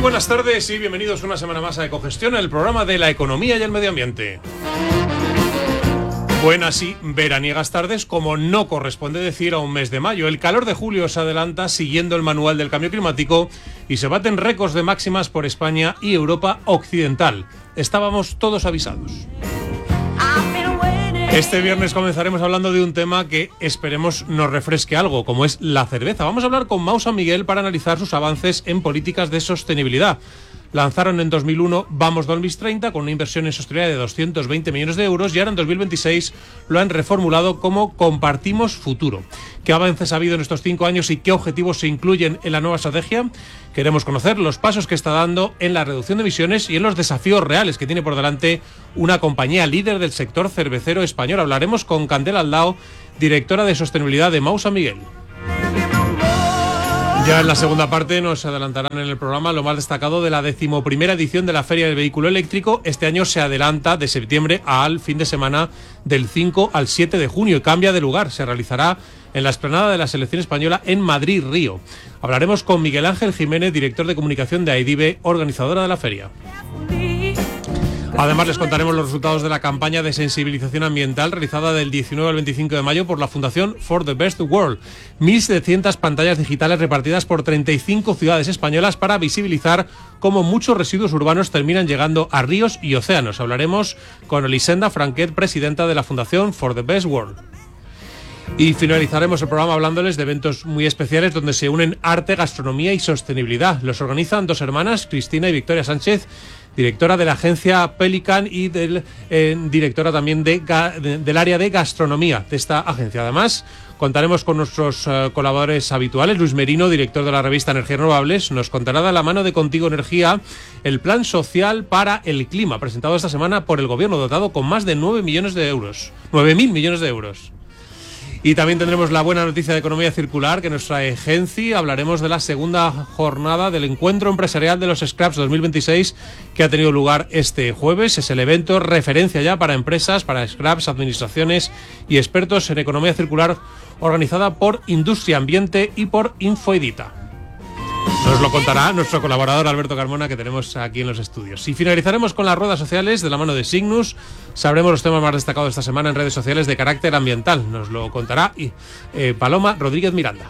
buenas tardes y bienvenidos una semana más a Ecogestión, el programa de la economía y el medio ambiente. Buenas y veraniegas tardes, como no corresponde decir a un mes de mayo. El calor de julio se adelanta siguiendo el manual del cambio climático y se baten récords de máximas por España y Europa occidental. Estábamos todos avisados. Este viernes comenzaremos hablando de un tema que esperemos nos refresque algo, como es la cerveza. Vamos a hablar con Mau San Miguel para analizar sus avances en políticas de sostenibilidad. Lanzaron en 2001 Vamos 2030 con una inversión en sostenibilidad de 220 millones de euros y ahora en 2026 lo han reformulado como Compartimos Futuro. ¿Qué avances ha habido en estos 5 años y qué objetivos se incluyen en la nueva estrategia? Queremos conocer los pasos que está dando en la reducción de emisiones y en los desafíos reales que tiene por delante una compañía líder del sector cervecero español. Hablaremos con Candela Aldao, directora de sostenibilidad de Mau San Miguel. Ya en la segunda parte nos adelantarán en el programa lo más destacado de la 11ª edición de la Feria del Vehículo Eléctrico. Este año se adelanta de septiembre al fin de semana del 5 al 7 de junio y cambia de lugar. Se realizará en la explanada de la Selección Española en Madrid, Río. Hablaremos con Miguel Ángel Jiménez, director de comunicación de AIDIBE, organizadora de la feria. Además, les contaremos los resultados de la campaña de sensibilización ambiental realizada del 19 al 25 de mayo por la Fundación For the Best World. 1.700 pantallas digitales repartidas por 35 ciudades españolas para visibilizar cómo muchos residuos urbanos terminan llegando a ríos y océanos. Hablaremos con Elisenda Franquet, presidenta de la Fundación For the Best World. Y finalizaremos el programa hablándoles de eventos muy especiales donde se unen arte, gastronomía y sostenibilidad. Los organizan dos hermanas, Cristina y Victoria Sánchez, directora de la agencia Pelican y directora también del área de gastronomía de esta agencia. Además, contaremos con nuestros colaboradores habituales. Luis Merino, director de la revista Energías Renovables, nos contará de la mano de Contigo Energía el Plan Social para el Clima, presentado esta semana por el Gobierno, dotado con más de 9.000 millones de euros. Y también tendremos la buena noticia de economía circular que nos trae Genci. Hablaremos de la segunda jornada del Encuentro Empresarial de los Scraps 2026 que ha tenido lugar este jueves. Es el evento referencia ya para empresas, para Scraps, administraciones y expertos en economía circular, organizada por Industria Ambiente y por Infoedita. Nos lo contará nuestro colaborador Alberto Carmona, que tenemos aquí en los estudios. Y finalizaremos con las ruedas sociales de la mano de Signus. Sabremos los temas más destacados esta semana en redes sociales de carácter ambiental. Nos lo contará Paloma Rodríguez Miranda.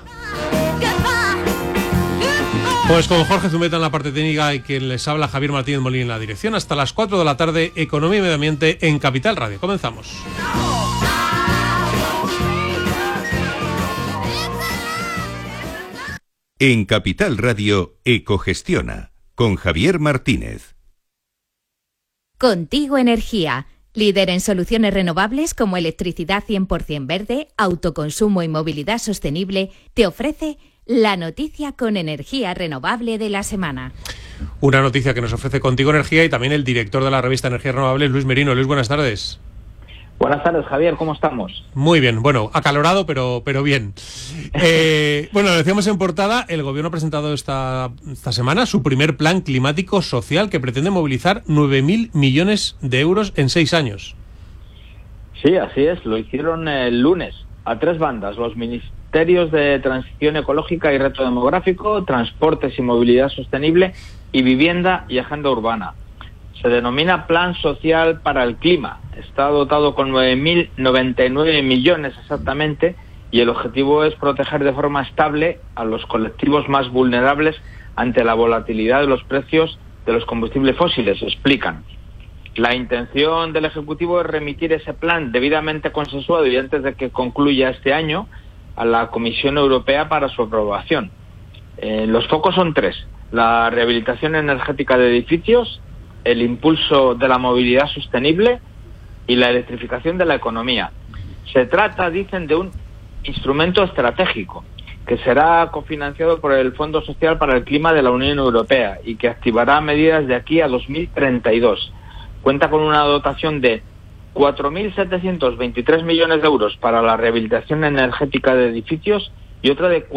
Pues con Jorge Zumeta en la parte técnica y quien les habla, Javier Martínez Molina en la dirección. Hasta las 4 de la tarde, Economía y Medio Ambiente en Capital Radio. Comenzamos. En Capital Radio, Ecogestiona, con Javier Martínez. Contigo Energía, líder en soluciones renovables como electricidad 100% verde, autoconsumo y movilidad sostenible, te ofrece la noticia con energía renovable de la semana. Una noticia que nos ofrece Contigo Energía y también el director de la revista Energías Renovables, Luis Merino. Luis, buenas tardes. Buenas tardes, Javier, ¿cómo estamos? Muy bien, bueno, acalorado, pero bien. Bueno, lo decíamos en portada, el Gobierno ha presentado esta semana su primer plan climático social que pretende movilizar 9.000 millones de euros en 6 años. Sí, así es, lo hicieron el lunes, a 3 bandas, los Ministerios de Transición Ecológica y Reto Demográfico, Transportes y Movilidad Sostenible y Vivienda y Agenda Urbana. Se denomina Plan Social para el Clima. Está dotado con 9.099 millones exactamente y el objetivo es proteger de forma estable a los colectivos más vulnerables ante la volatilidad de los precios de los combustibles fósiles, explican. La intención del Ejecutivo es remitir ese plan debidamente consensuado y antes de que concluya este año a la Comisión Europea para su aprobación. Los focos son 3. La rehabilitación energética de edificios, el impulso de la movilidad sostenible y la electrificación de la economía. Se trata, dicen, de un instrumento estratégico que será cofinanciado por el Fondo Social para el Clima de la Unión Europea y que activará medidas de aquí a 2032. Cuenta con una dotación de 4.723 millones de euros para la rehabilitación energética de edificios y otra de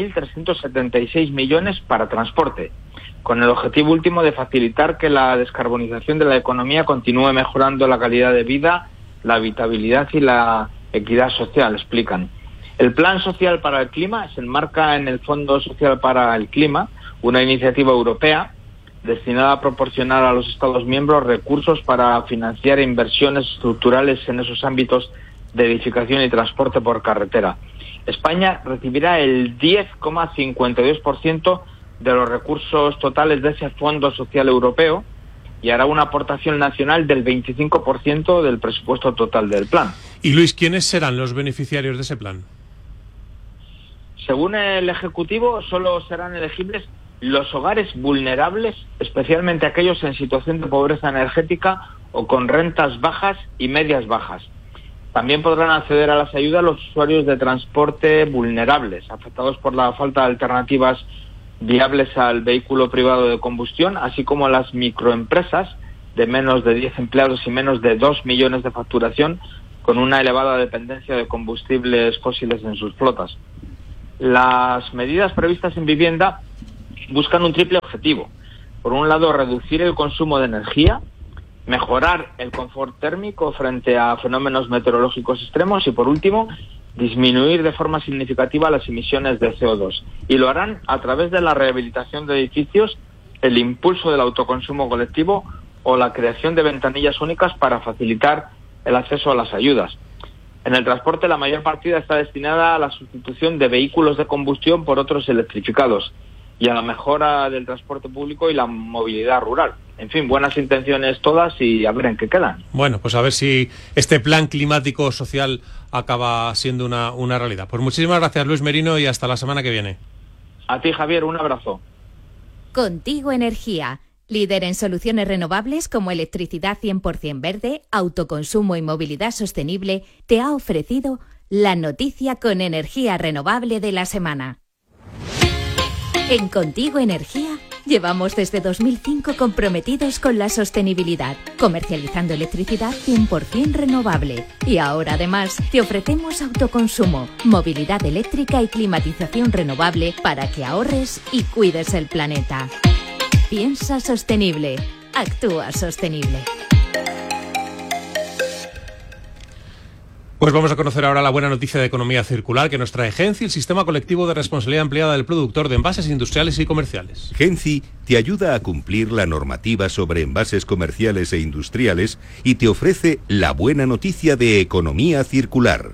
4.376 millones para transporte, con el objetivo último de facilitar que la descarbonización de la economía continúe mejorando la calidad de vida, la habitabilidad y la equidad social, explican. El Plan Social para el Clima se enmarca en el Fondo Social para el Clima, una iniciativa europea destinada a proporcionar a los Estados miembros recursos para financiar inversiones estructurales en esos ámbitos de edificación y transporte por carretera. España recibirá el 10,52% de los recursos totales de ese Fondo Social Europeo y hará una aportación nacional del 25% del presupuesto total del plan. Y Luis, ¿quiénes serán los beneficiarios de ese plan? Según el Ejecutivo, solo serán elegibles los hogares vulnerables, especialmente aquellos en situación de pobreza energética o con rentas bajas y medias bajas. También podrán acceder a las ayudas los usuarios de transporte vulnerables, afectados por la falta de alternativas viables al vehículo privado de combustión, así como las microempresas de menos de 10 empleados y menos de 2 millones de facturación, con una elevada dependencia de combustibles fósiles en sus flotas. Las medidas previstas en vivienda buscan un triple objetivo. Por un lado, reducir el consumo de energía, mejorar el confort térmico frente a fenómenos meteorológicos extremos y, por último, disminuir de forma significativa las emisiones de CO2. Y lo harán a través de la rehabilitación de edificios, el impulso del autoconsumo colectivo o la creación de ventanillas únicas para facilitar el acceso a las ayudas. En el transporte, la mayor partida está destinada a la sustitución de vehículos de combustión por otros electrificados y a la mejora del transporte público y la movilidad rural. En fin, buenas intenciones todas y a ver en qué quedan. Bueno, pues a ver si este plan climático social acaba siendo una realidad. Pues muchísimas gracias, Luis Merino, y hasta la semana que viene. A ti, Javier, un abrazo. Contigo Energía, líder en soluciones renovables como electricidad 100% verde, autoconsumo y movilidad sostenible, te ha ofrecido la noticia con energía renovable de la semana. En Contigo Energía llevamos desde 2005 comprometidos con la sostenibilidad, comercializando electricidad 100% renovable. Y ahora además te ofrecemos autoconsumo, movilidad eléctrica y climatización renovable para que ahorres y cuides el planeta. Piensa sostenible, actúa sostenible. Pues vamos a conocer ahora la buena noticia de economía circular que nos trae Genci, el sistema colectivo de responsabilidad empleada del productor de envases industriales y comerciales. Genci te ayuda a cumplir la normativa sobre envases comerciales e industriales y te ofrece la buena noticia de economía circular.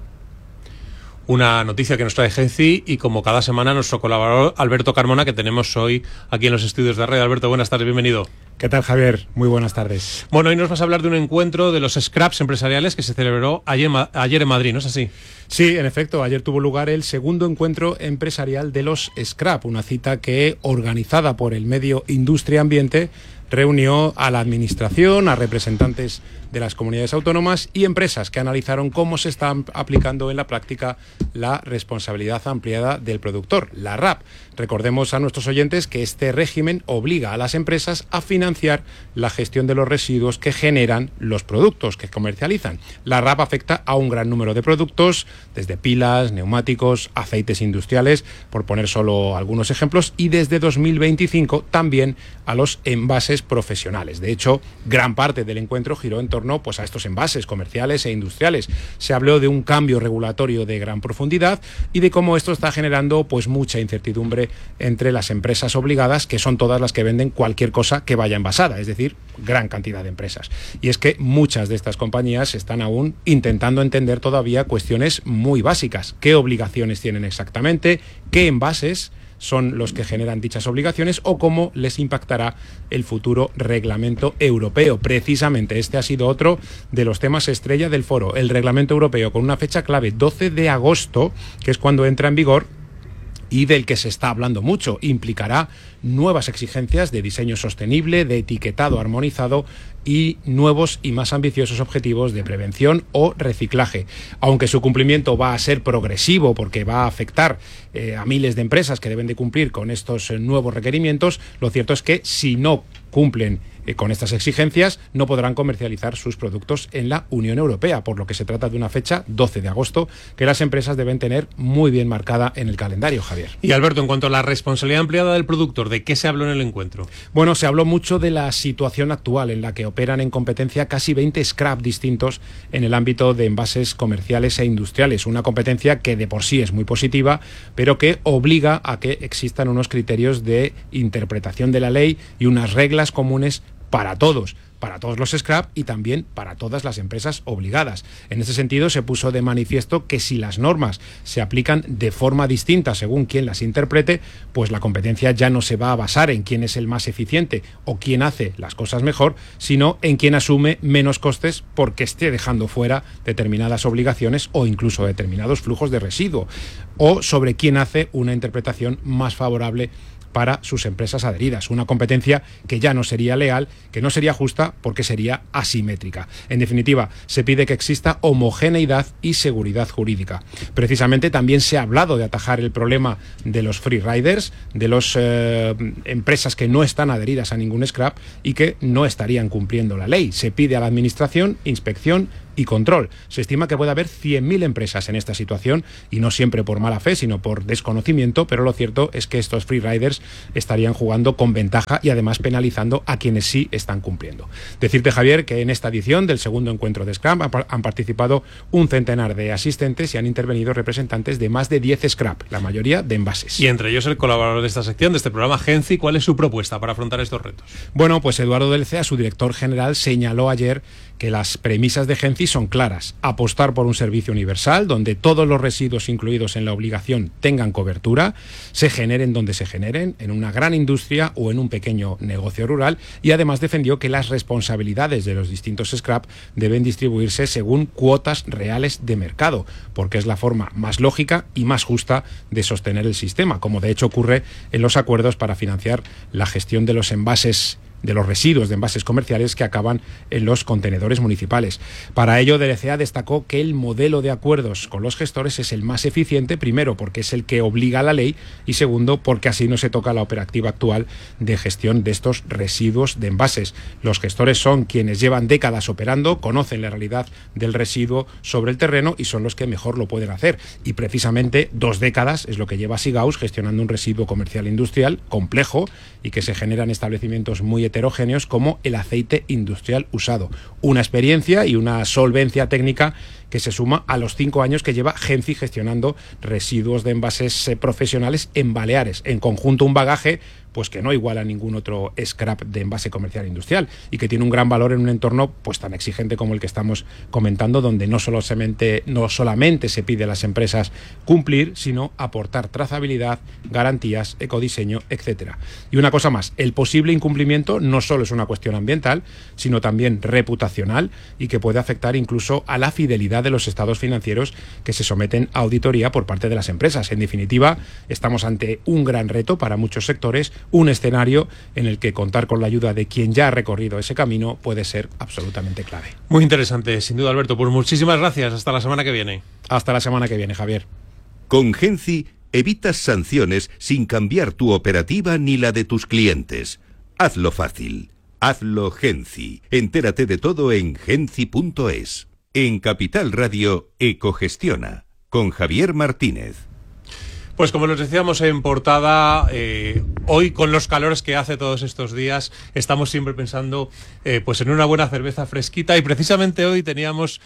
Una noticia que nos trae Genci y, como cada semana, nuestro colaborador Alberto Carmona, que tenemos hoy aquí en los estudios de Red. Alberto, buenas tardes, bienvenido. ¿Qué tal, Javier? Muy buenas tardes. Bueno, hoy nos vas a hablar de un encuentro de los scraps empresariales que se celebró ayer en Madrid, ¿no es así? Sí, en efecto, ayer tuvo lugar el segundo encuentro empresarial de los scrap, una cita que, organizada por el medio Industria Ambiente, reunió a la administración, a representantes de las comunidades autónomas y empresas que analizaron cómo se está aplicando en la práctica la responsabilidad ampliada del productor, la RAP. Recordemos a nuestros oyentes que este régimen obliga a las empresas a financiar la gestión de los residuos que generan los productos que comercializan. La RAP afecta a un gran número de productos, desde pilas, neumáticos, aceites industriales, por poner solo algunos ejemplos, y desde 2025 también a los envases profesionales. De hecho, gran parte del encuentro giró en torno a estos envases comerciales e industriales. Se habló de un cambio regulatorio de gran profundidad y de cómo esto está generando mucha incertidumbre entre las empresas obligadas, que son todas las que venden cualquier cosa que vaya envasada, es decir, gran cantidad de empresas. Y es que muchas de estas compañías están aún intentando entender todavía cuestiones muy básicas. ¿Qué obligaciones tienen exactamente? ¿Qué envases son los que generan dichas obligaciones o cómo les impactará el futuro reglamento europeo? Precisamente este ha sido otro de los temas estrella del foro, el reglamento europeo, con una fecha clave, 12 de agosto, que es cuando entra en vigor y del que se está hablando mucho. Implicará nuevas exigencias de diseño sostenible, de etiquetado armonizado y nuevos y más ambiciosos objetivos de prevención o reciclaje. Aunque su cumplimiento va a ser progresivo porque va a afectar a miles de empresas que deben de cumplir con estos nuevos requerimientos, lo cierto es que si no cumplen con estas exigencias no podrán comercializar sus productos en la Unión Europea, por lo que se trata de una fecha, 12 de agosto, que las empresas deben tener muy bien marcada en el calendario, Javier. Y Alberto, en cuanto a la responsabilidad ampliada del productor, ¿de qué se habló en el encuentro? Bueno, se habló mucho de la situación actual en la que operan en competencia casi 20 scrap distintos en el ámbito de envases comerciales e industriales. Una competencia que de por sí es muy positiva, pero que obliga a que existan unos criterios de interpretación de la ley y unas reglas comunes para todos los scrap y también para todas las empresas obligadas. En ese sentido, se puso de manifiesto que si las normas se aplican de forma distinta según quien las interprete, pues la competencia ya no se va a basar en quién es el más eficiente o quién hace las cosas mejor, sino en quién asume menos costes porque esté dejando fuera determinadas obligaciones o incluso determinados flujos de residuo, o sobre quién hace una interpretación más favorable para sus empresas adheridas. Una competencia que ya no sería leal, que no sería justa porque sería asimétrica. En definitiva, se pide que exista homogeneidad y seguridad jurídica. Precisamente también se ha hablado de atajar el problema de los free riders, de las empresas que no están adheridas a ningún scrap y que no estarían cumpliendo la ley. Se pide a la Administración inspección y control. Se estima que puede haber 100.000 empresas en esta situación y no siempre por mala fe, sino por desconocimiento, pero lo cierto es que estos free riders estarían jugando con ventaja y además penalizando a quienes sí están cumpliendo. Decirte, Javier, que en esta edición del segundo encuentro de Scrap han participado un centenar de asistentes y han intervenido representantes de más de 10 scrap, la mayoría de envases. Y entre ellos el colaborador de esta sección, de este programa, Genci. ¿Cuál es su propuesta para afrontar estos retos? Bueno, pues Eduardo Delcea, su director general, señaló ayer que las premisas de Genci son claras: apostar por un servicio universal donde todos los residuos incluidos en la obligación tengan cobertura, se generen donde se generen, en una gran industria o en un pequeño negocio rural, y además defendió que las responsabilidades de los distintos scrap deben distribuirse según cuotas reales de mercado, porque es la forma más lógica y más justa de sostener el sistema, como de hecho ocurre en los acuerdos para financiar la gestión de los envases, de los residuos de envases comerciales que acaban en los contenedores municipales. Para ello, DLCA destacó que el modelo de acuerdos con los gestores es el más eficiente, primero porque es el que obliga a la ley y segundo porque así no se toca la operativa actual de gestión de estos residuos de envases. Los gestores son quienes llevan décadas operando, conocen la realidad del residuo sobre el terreno y son los que mejor lo pueden hacer. Y precisamente 2 décadas es lo que lleva Sigaus gestionando un residuo comercial industrial complejo y que se genera en establecimientos muy heterogéneos como el aceite industrial usado. Una experiencia y una solvencia técnica que se suma a los 5 años que lleva Genci gestionando residuos de envases profesionales en Baleares. En conjunto, un bagaje pues que no iguala a ningún otro scrap de envase comercial industrial y que tiene un gran valor en un entorno pues tan exigente como el que estamos comentando, donde no solamente se pide a las empresas cumplir, sino aportar trazabilidad, garantías, ecodiseño, etcétera. Y una cosa más, el posible incumplimiento no solo es una cuestión ambiental, sino también reputacional y que puede afectar incluso a la fidelidad de los estados financieros que se someten a auditoría por parte de las empresas. En definitiva, estamos ante un gran reto para muchos sectores, un escenario en el que contar con la ayuda de quien ya ha recorrido ese camino puede ser absolutamente clave. Muy interesante, sin duda, Alberto. Pues muchísimas gracias. Hasta la semana que viene. Hasta la semana que viene, Javier. Con Genci evitas sanciones sin cambiar tu operativa ni la de tus clientes. Hazlo fácil. Hazlo Genci. Entérate de todo en genci.es. En Capital Radio, Ecogestiona, con Javier Martínez. Pues como les decíamos en portada, hoy con los calores que hace todos estos días, estamos siempre pensando pues en una buena cerveza fresquita y precisamente hoy teníamos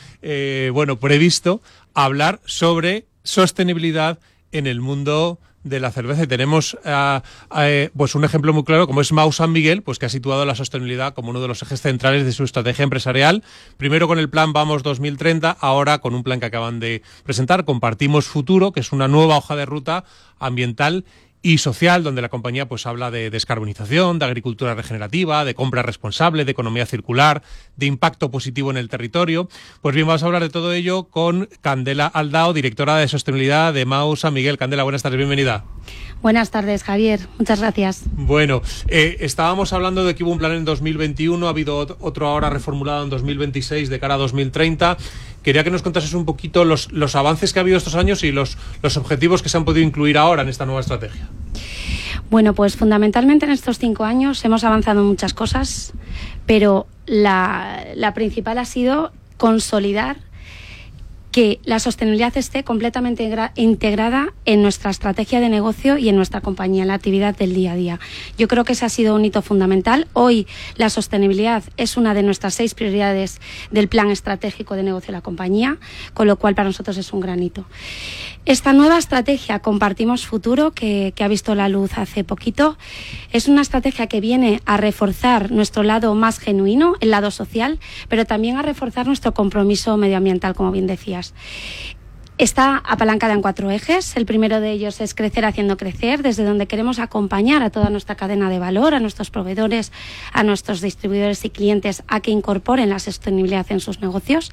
previsto hablar sobre sostenibilidad en el mundo de la cerveza y tenemos pues un ejemplo muy claro como es Mahou San Miguel, pues que ha situado la sostenibilidad como uno de los ejes centrales de su estrategia empresarial, primero con el plan Vamos 2030, ahora con un plan que acaban de presentar, Compartimos Futuro, que es una nueva hoja de ruta ambiental y social, donde la compañía pues habla de descarbonización, de agricultura regenerativa, de compra responsable, de economía circular, de impacto positivo en el territorio. Pues bien, vamos a hablar de todo ello con Candela Aldao, directora de sostenibilidad de Mahou San Miguel. Candela, buenas tardes, bienvenida. Buenas tardes, Javier. Muchas gracias. Bueno, estábamos hablando de que hubo un plan en 2021, ha habido otro ahora reformulado en 2026 de cara a 2030. Quería que nos contases un poquito los avances que ha habido estos años y los objetivos que se han podido incluir ahora en esta nueva estrategia. Bueno, pues fundamentalmente en estos 5 años hemos avanzado en muchas cosas, pero la principal ha sido consolidar que la sostenibilidad esté completamente integrada en nuestra estrategia de negocio y en nuestra compañía, en la actividad del día a día. Yo creo que ese ha sido un hito fundamental. Hoy la sostenibilidad es una de nuestras 6 prioridades del plan estratégico de negocio de la compañía, con lo cual para nosotros es un gran hito. Esta nueva estrategia Compartimos Futuro, que ha visto la luz hace poquito, es una estrategia que viene a reforzar nuestro lado más genuino, el lado social, pero también a reforzar nuestro compromiso medioambiental, como bien decías. Está apalancada en 4 ejes. El primero de ellos es crecer haciendo crecer, desde donde queremos acompañar a toda nuestra cadena de valor, a nuestros proveedores, a nuestros distribuidores y clientes a que incorporen la sostenibilidad en sus negocios.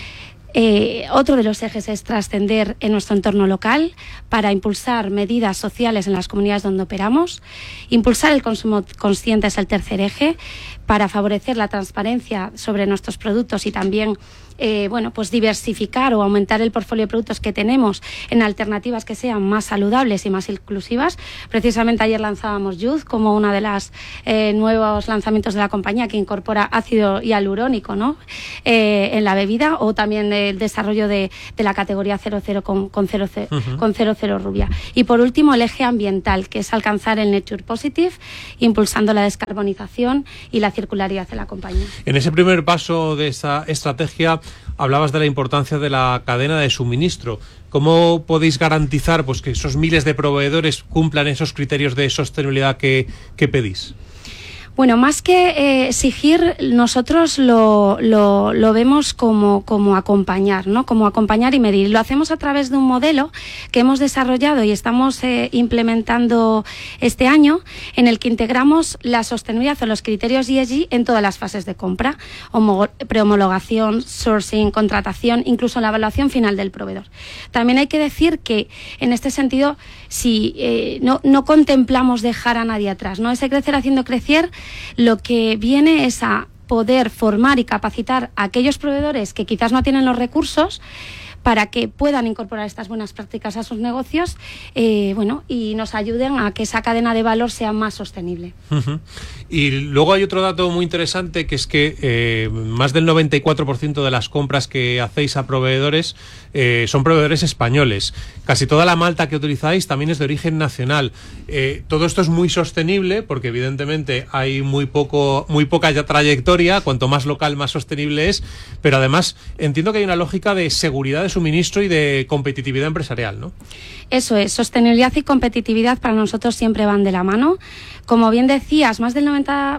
Otro de los ejes es trascender en nuestro entorno local para impulsar medidas sociales en las comunidades donde operamos. Impulsar el consumo consciente es el tercer eje, para favorecer la transparencia sobre nuestros productos y también pues diversificar o aumentar el portfolio de productos que tenemos en alternativas que sean más saludables y más inclusivas. Precisamente ayer lanzábamos Youth como una de las nuevos lanzamientos de la compañía, que incorpora ácido hialurónico, ¿no? En la bebida, o también el desarrollo de la categoría 00 con 00 rubia. Y por último, el eje ambiental, que es alcanzar el Nature Positive, impulsando la descarbonización y la circularidad de la compañía. En ese primer paso de esa estrategia hablabas de la importancia de la cadena de suministro. ¿Cómo podéis garantizar pues que esos miles de proveedores cumplan esos criterios de sostenibilidad que pedís? Bueno, más que exigir, nosotros lo vemos como acompañar, ¿no? Como acompañar y medir. Lo hacemos a través de un modelo que hemos desarrollado y estamos implementando este año, en el que integramos la sostenibilidad o los criterios ESG en todas las fases de compra: prehomologación, sourcing, contratación, incluso la evaluación final del proveedor. También hay que decir que en este sentido, si no contemplamos dejar a nadie atrás, ¿no? Ese crecer haciendo crecer lo que viene es a poder formar y capacitar a aquellos proveedores que quizás no tienen los recursos para que puedan incorporar estas buenas prácticas a sus negocios, y nos ayuden a que esa cadena de valor sea más sostenible. Uh-huh. Y luego hay otro dato muy interesante, que es que más del 94% de las compras que hacéis a proveedores son proveedores españoles. Casi toda la malta que utilizáis también es de origen nacional. Todo esto es muy sostenible, porque evidentemente hay muy poca ya trayectoria. Cuanto más local, más sostenible es, pero además entiendo que hay una lógica de seguridad de suministro y de competitividad empresarial, ¿no? Eso es, sostenibilidad y competitividad para nosotros siempre van de la mano. Como bien decías, más del 90%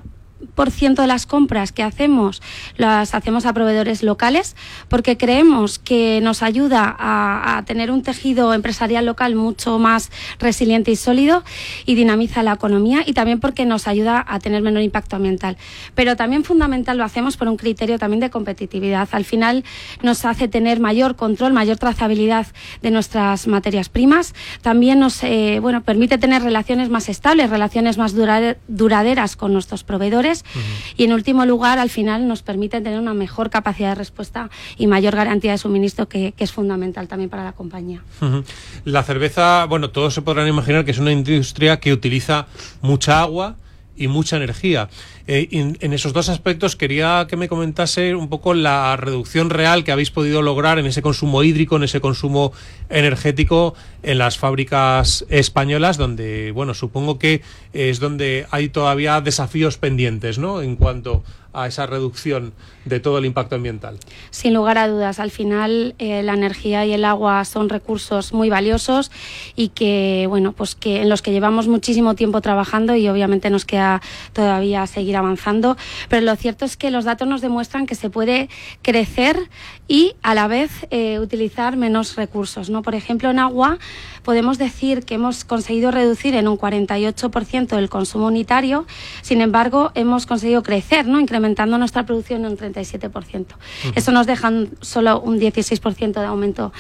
de las compras que hacemos las hacemos a proveedores locales, porque creemos que nos ayuda a tener un tejido empresarial local mucho más resiliente y sólido, y dinamiza la economía, y también porque nos ayuda a tener menor impacto ambiental. Pero también fundamental lo hacemos por un criterio también de competitividad. Al final nos hace tener mayor control, mayor trazabilidad de nuestras materias primas. También nos permite tener relaciones más estables, relaciones más duraderas con nuestros proveedores. Uh-huh. Y en último lugar, al final nos permite tener una mejor capacidad de respuesta y mayor garantía de suministro, que es fundamental también para la compañía. Uh-huh. La cerveza, todos se podrán imaginar que es una industria que utiliza mucha agua y mucha energía. En esos dos aspectos quería que me comentase un poco la reducción real que habéis podido lograr en ese consumo hídrico, en ese consumo energético en las fábricas españolas, donde, supongo que es donde hay todavía desafíos pendientes, ¿no?, en cuanto a esa reducción de todo el impacto ambiental. Sin lugar a dudas, al final la energía y el agua son recursos muy valiosos y que en los que llevamos muchísimo tiempo trabajando, y obviamente nos queda todavía seguir avanzando, pero lo cierto es que los datos nos demuestran que se puede crecer y a la vez utilizar menos recursos, ¿no? Por ejemplo, en agua podemos decir que hemos conseguido reducir en un 48% el consumo unitario. Sin embargo, hemos conseguido crecer, ¿no?, incrementando nuestra producción en un 37%. Uh-huh. Eso nos deja solo un 16% de aumento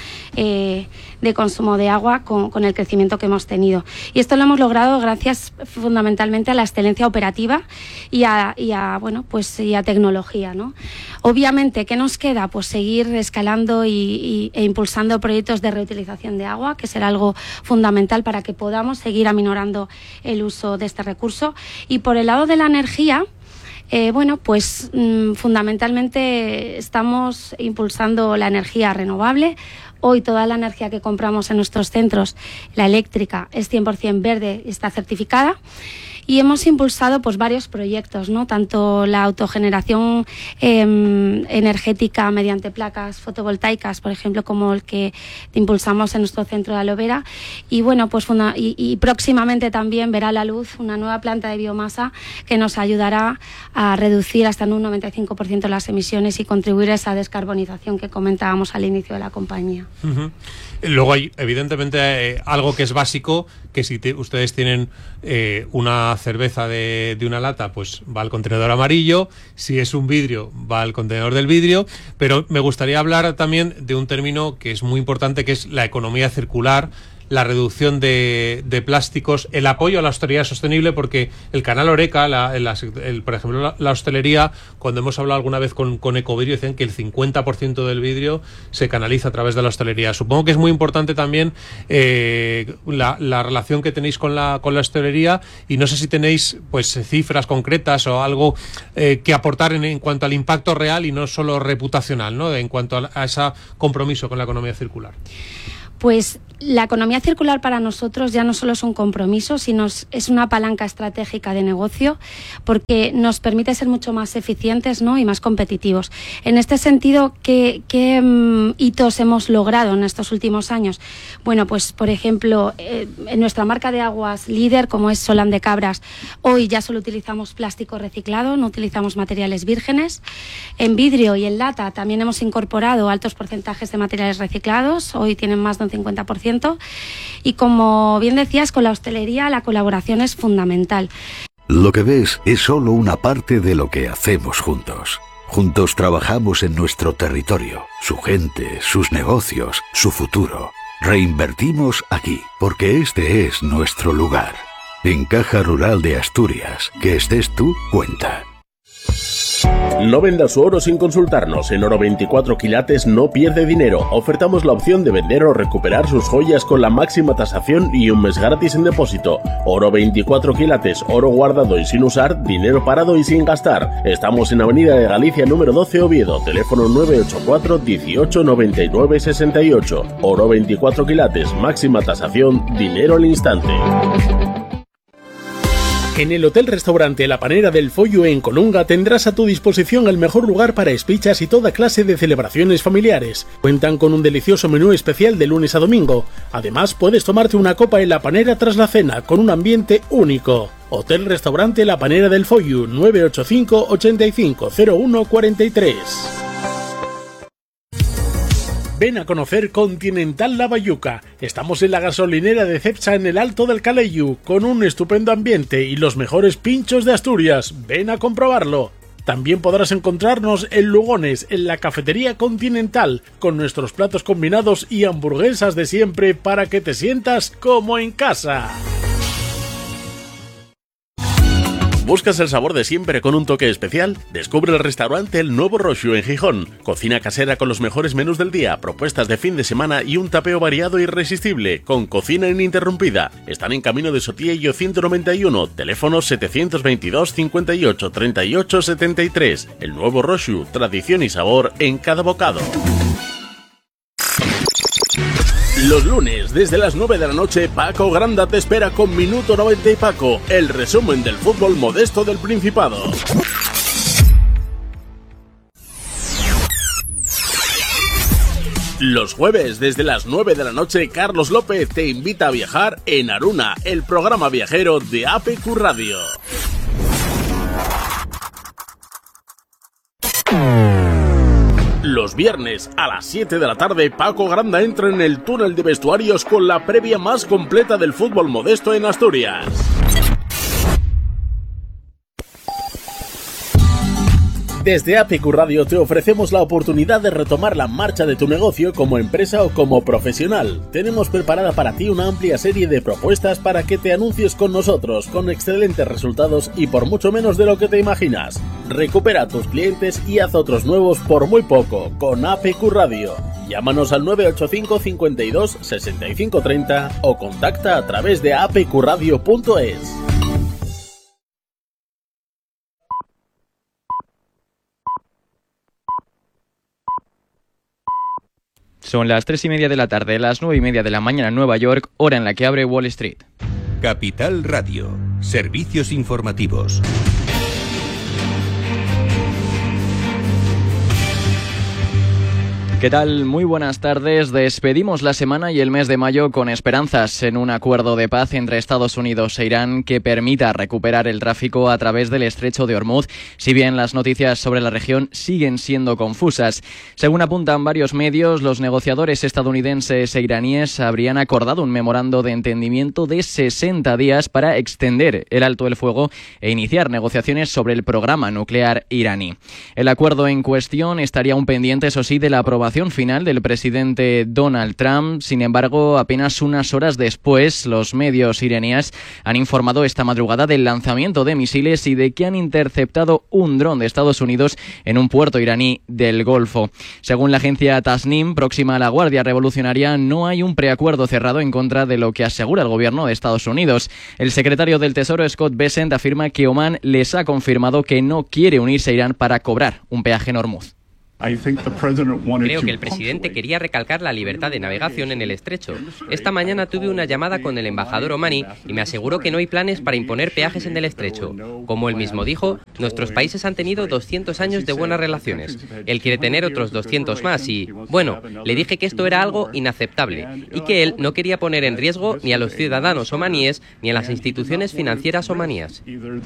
de consumo de agua con el crecimiento que hemos tenido. Y esto lo hemos logrado gracias fundamentalmente a la excelencia operativa y a tecnología, ¿no? Obviamente, ¿qué nos queda? Pues seguir escalando e impulsando proyectos de reutilización de agua, que será algo algo fundamental para que podamos seguir aminorando el uso de este recurso. Y por el lado de la energía, fundamentalmente estamos impulsando la energía renovable. Hoy toda la energía que compramos en nuestros centros, la eléctrica, es 100% verde y está certificada. Y hemos impulsado pues varios proyectos, ¿no? Tanto la autogeneración energética mediante placas fotovoltaicas, por ejemplo, como el que impulsamos en nuestro centro de Alovera. Y bueno, pues y próximamente también verá la luz una nueva planta de biomasa que nos ayudará a reducir hasta en un 95% las emisiones y contribuir a esa descarbonización que comentábamos al inicio de la compañía. Uh-huh. Luego hay, evidentemente, algo que es básico, que si ustedes tienen una cerveza de una lata, pues va al contenedor amarillo. Si es un vidrio, va al contenedor del vidrio. Pero me gustaría hablar también de un término que es muy importante, que es la economía circular, la reducción de plásticos, el apoyo a la hostelería sostenible, porque el canal Horeca, por ejemplo, la hostelería, cuando hemos hablado alguna vez con Ecovidrio, dicen que el 50% del vidrio se canaliza a través de la hostelería. Supongo que es muy importante también la relación que tenéis con la hostelería, y no sé si tenéis pues cifras concretas o algo que aportar en cuanto al impacto real y no solo reputacional, ¿no? En cuanto a ese compromiso con la economía circular. Pues la economía circular para nosotros ya no solo es un compromiso, sino es una palanca estratégica de negocio, porque nos permite ser mucho más eficientes, ¿no? Y más competitivos. En este sentido, ¿qué hitos hemos logrado en estos últimos años? Bueno, pues por ejemplo, en nuestra marca de aguas líder, como es Solán de Cabras, hoy ya solo utilizamos plástico reciclado, no utilizamos materiales vírgenes. En vidrio y en lata también hemos incorporado altos porcentajes de materiales reciclados, hoy tienen más de un 50%, y como bien decías, con la hostelería la colaboración es fundamental. Lo que ves es solo una parte de lo que hacemos juntos. Juntos trabajamos en nuestro territorio, su gente, sus negocios, su futuro. Reinvertimos aquí, porque este es nuestro lugar. En Caja Rural de Asturias, que estés tú, cuenta. No venda su oro sin consultarnos. En Oro 24 quilates no pierde dinero. Ofertamos la opción de vender o recuperar sus joyas con la máxima tasación y un mes gratis en depósito. Oro 24 quilates, oro guardado y sin usar, dinero parado y sin gastar. Estamos en Avenida de Galicia número 12 Oviedo, teléfono 984 18 99 68. Oro 24 quilates, máxima tasación, dinero al instante. En el Hotel-Restaurante La Panera del Follo en Colunga tendrás a tu disposición el mejor lugar para espichas y toda clase de celebraciones familiares. Cuentan con un delicioso menú especial de lunes a domingo. Además, puedes tomarte una copa en La Panera tras la cena, con un ambiente único. Hotel-Restaurante La Panera del Follo, 985 85 01 43. Ven a conocer Continental La Bayuca. Estamos en la gasolinera de Cepsa en el Alto del Caleyu, con un estupendo ambiente y los mejores pinchos de Asturias. Ven a comprobarlo. También podrás encontrarnos en Lugones, en la cafetería Continental, con nuestros platos combinados y hamburguesas de siempre para que te sientas como en casa. ¿Buscas el sabor de siempre con un toque especial? Descubre el restaurante El Nuevo Roxu en Gijón. Cocina casera con los mejores menús del día, propuestas de fin de semana y un tapeo variado e irresistible, con cocina ininterrumpida. Están en Camino de Sotillo 191, teléfono 722 58 38 73. El Nuevo Roxu, tradición y sabor en cada bocado. Los lunes, desde las 9 de la noche, Paco Granda te espera con Minuto 90 y Paco, el resumen del fútbol modesto del Principado. Los jueves, desde las 9 de la noche, Carlos López te invita a viajar en Aruna, el programa viajero de APQ Radio. Los viernes a las 7 de la tarde, Paco Granda entra en el túnel de vestuarios con la previa más completa del fútbol modesto en Asturias. Desde APQ Radio te ofrecemos la oportunidad de retomar la marcha de tu negocio como empresa o como profesional. Tenemos preparada para ti una amplia serie de propuestas para que te anuncies con nosotros, con excelentes resultados y por mucho menos de lo que te imaginas. Recupera a tus clientes y haz otros nuevos por muy poco con APQ Radio. Llámanos al 985 52 65 30 o contacta a través de apqradio.es. Son las 3:30 de la tarde, las 9:30 de la mañana en Nueva York, hora en la que abre Wall Street. Capital Radio, servicios informativos. ¿Qué tal? Muy buenas tardes. Despedimos la semana y el mes de mayo con esperanzas en un acuerdo de paz entre Estados Unidos e Irán que permita recuperar el tráfico a través del estrecho de Hormuz, si bien las noticias sobre la región siguen siendo confusas. Según apuntan varios medios, los negociadores estadounidenses e iraníes habrían acordado un memorando de entendimiento de 60 días para extender el alto el fuego e iniciar negociaciones sobre el programa nuclear iraní. El acuerdo en cuestión estaría aún pendiente, eso sí, de la aprobación final del presidente Donald Trump. Sin embargo, apenas unas horas después, los medios iraníes han informado esta madrugada del lanzamiento de misiles y de que han interceptado un dron de Estados Unidos en un puerto iraní del Golfo. Según la agencia Tasnim, próxima a la Guardia Revolucionaria, no hay un preacuerdo cerrado en contra de lo que asegura el gobierno de Estados Unidos. El secretario del Tesoro, Scott Bessent, afirma que Omán les ha confirmado que no quiere unirse a Irán para cobrar un peaje en Hormuz. Creo que el presidente quería recalcar la libertad de navegación en el estrecho. Esta mañana tuve una llamada con el embajador omaní y me aseguró que no hay planes para imponer peajes en el estrecho. Como él mismo dijo, nuestros países han tenido 200 años de buenas relaciones. Él quiere tener otros 200 más y, bueno, le dije que esto era algo inaceptable y que él no quería poner en riesgo ni a los ciudadanos omaníes ni a las instituciones financieras omaníes.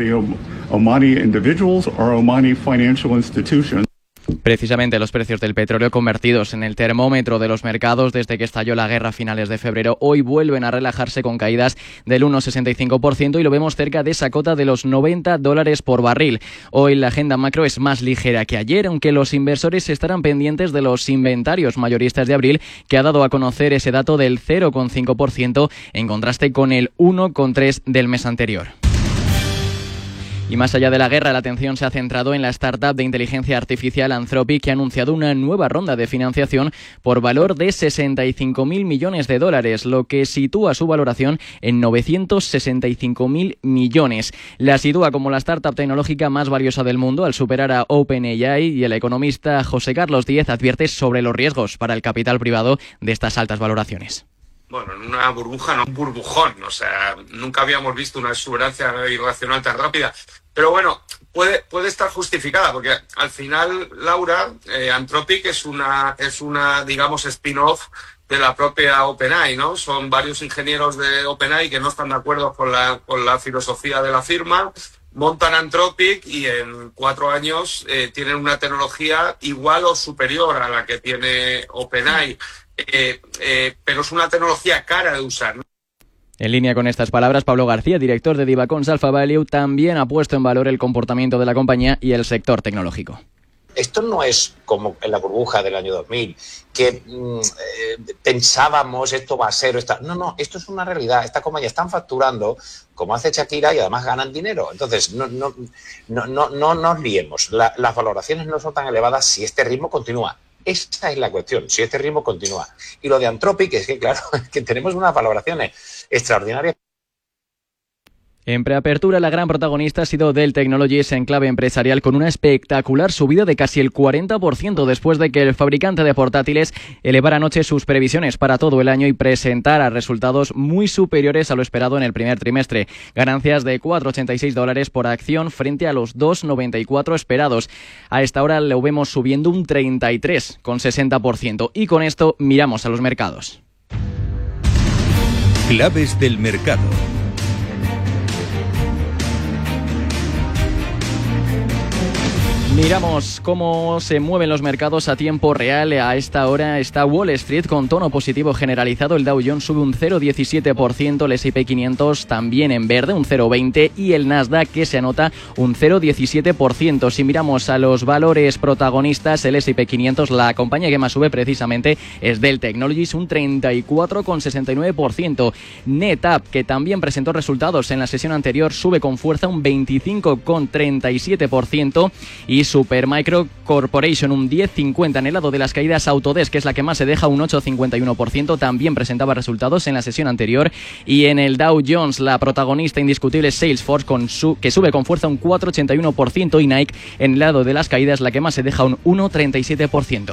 Precisamente los precios del petróleo, convertidos en el termómetro de los mercados desde que estalló la guerra a finales de febrero, hoy vuelven a relajarse con caídas del 1,65% y lo vemos cerca de esa cota de los $90 por barril. Hoy la agenda macro es más ligera que ayer, aunque los inversores estarán pendientes de los inventarios mayoristas de abril, que ha dado a conocer ese dato del 0,5% en contraste con el 1,3% del mes anterior. Y más allá de la guerra, la atención se ha centrado en la startup de inteligencia artificial Anthropic, que ha anunciado una nueva ronda de financiación por valor de $65.000 millones, lo que sitúa su valoración en $965.000 millones. La sitúa como la startup tecnológica más valiosa del mundo al superar a OpenAI, y el economista José Carlos Díez advierte sobre los riesgos para el capital privado de estas altas valoraciones. Bueno, en una burbuja, no un burbujón, o sea, nunca habíamos visto una exuberancia irracional tan rápida. Pero bueno, puede estar justificada, porque al final, Laura, Anthropic es una, digamos, spin-off de la propia OpenAI, ¿no? Son varios ingenieros de OpenAI que no están de acuerdo con la filosofía de la firma, montan Anthropic y en 4 años tienen una tecnología igual o superior a la que tiene OpenAI. Pero es una tecnología cara de usar, ¿no? En línea con estas palabras, Pablo García, director de Divacons Alpha Value, también ha puesto en valor el comportamiento de la compañía y el sector tecnológico. Esto no es como en la burbuja del año 2000, que pensábamos esto va a ser... No, esto es una realidad. Estas compañías están facturando como hace Shakira y además ganan dinero. Entonces, no nos liemos. Las valoraciones no son tan elevadas si este ritmo continúa. Esa es la cuestión, si este ritmo continúa. Y lo de Anthropic es que, claro, que tenemos unas valoraciones extraordinarias. En preapertura, la gran protagonista ha sido Dell Technologies en clave empresarial, con una espectacular subida de casi el 40% después de que el fabricante de portátiles elevara anoche sus previsiones para todo el año y presentara resultados muy superiores a lo esperado en el primer trimestre. Ganancias de $4,86 por acción frente a los $2,94 esperados. A esta hora lo vemos subiendo un 33,60%. Y con esto miramos a los mercados. Claves del mercado. Miramos cómo se mueven los mercados a tiempo real. A esta hora está Wall Street con tono positivo generalizado. El Dow Jones sube un 0,17%, el S&P 500 también en verde, un 0,20%, y el Nasdaq, que se anota un 0,17%. Si miramos a los valores protagonistas, el S&P 500, la compañía que más sube precisamente es Dell Technologies, un 34,69%. NetApp, que también presentó resultados en la sesión anterior, sube con fuerza un 25,37%, y Supermicro Corporation un 10,50%. En el lado de las caídas, Autodesk, que es la que más se deja, un 8,51%, también presentaba resultados en la sesión anterior. Y en el Dow Jones, la protagonista indiscutible es Salesforce, que sube con fuerza un 4,81%, y Nike, en el lado de las caídas, la que más se deja, un 1,37%.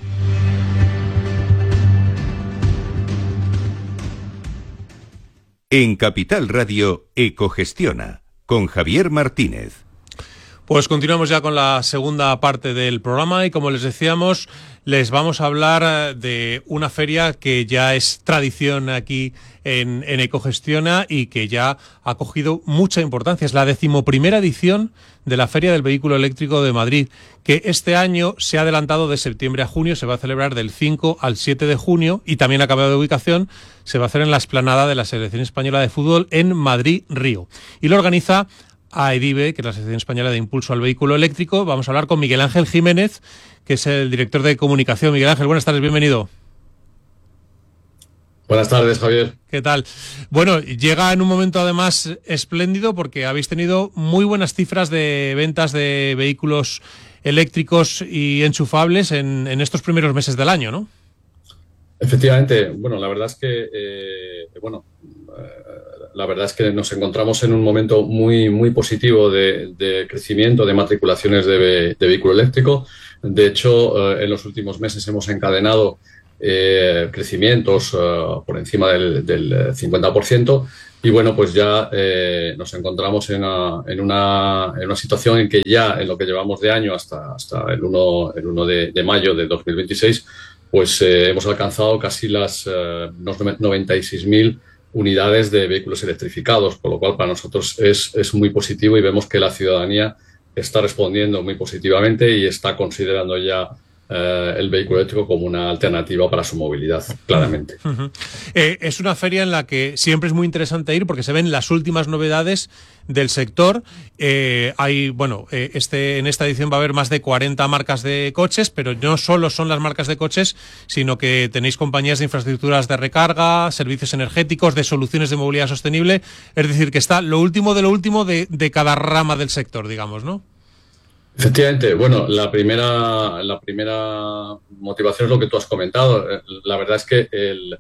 En Capital Radio, Ecogestiona, con Javier Martínez. Pues continuamos ya con la segunda parte del programa y, como les decíamos, les vamos a hablar de una feria que ya es tradición aquí en Ecogestiona y que ya ha cogido mucha importancia. Es la 11ª edición de la Feria del Vehículo Eléctrico de Madrid, que este año se ha adelantado de septiembre a junio. Se va a celebrar del 5 al 7 de junio y también ha cambiado de ubicación. Se va a hacer en la explanada de la Selección Española de Fútbol en Madrid-Río. Y lo organiza AEDIVE, que es la Asociación Española de Impulso al Vehículo Eléctrico. Vamos a hablar con Miguel Ángel Jiménez, que es el director de comunicación. Miguel Ángel, buenas tardes, bienvenido. Buenas tardes, Javier. ¿Qué tal? Bueno, llega en un momento además espléndido porque habéis tenido muy buenas cifras de ventas de vehículos eléctricos y enchufables en estos primeros meses del año, ¿no? Efectivamente. Bueno, la verdad es que la verdad es que nos encontramos en un momento muy positivo de crecimiento de matriculaciones de vehículo eléctrico. De hecho, en los últimos meses hemos encadenado crecimientos por encima del 50%, y bueno, pues ya nos encontramos en una situación en que ya en lo que llevamos de año hasta el 1 de mayo de 2026, pues hemos alcanzado casi las 96.000 unidades de vehículos electrificados, por lo cual para nosotros es muy positivo, y vemos que la ciudadanía está respondiendo muy positivamente y está considerando ya el vehículo eléctrico como una alternativa para su movilidad, claramente. Es una feria en la que siempre es muy interesante ir porque se ven las últimas novedades del sector. En esta edición va a haber más de 40 marcas de coches, pero no solo son las marcas de coches, sino que tenéis compañías de infraestructuras de recarga, servicios energéticos, de soluciones de movilidad sostenible. Es decir, que está lo último de cada rama del sector, digamos, ¿no? Efectivamente. Bueno, la primera motivación es lo que tú has comentado. La verdad es que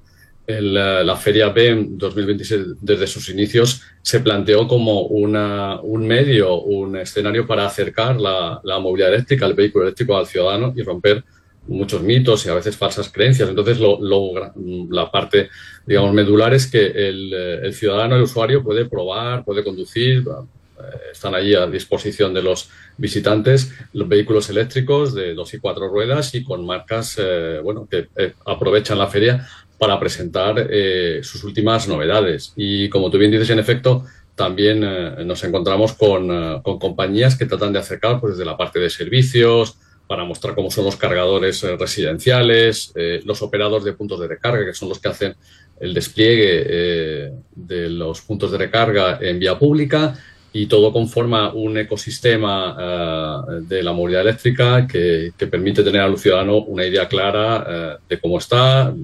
la Feria BEM 2026, desde sus inicios, se planteó como un escenario para acercar la movilidad eléctrica, el vehículo eléctrico al ciudadano, y romper muchos mitos y a veces falsas creencias. Entonces, la parte, digamos, medular es que el ciudadano, el usuario, puede probar, puede conducir. Están allí a disposición de los visitantes los vehículos eléctricos de 2 y 4 ruedas, y con marcas que aprovechan la feria para presentar sus últimas novedades. Y como tú bien dices, en efecto, también nos encontramos con compañías que tratan de acercar, pues, desde la parte de servicios, para mostrar cómo son los cargadores residenciales, los operadores de puntos de recarga, que son los que hacen el despliegue de los puntos de recarga en vía pública, y todo conforma un ecosistema de la movilidad eléctrica que permite tener al ciudadano una idea clara de cómo está,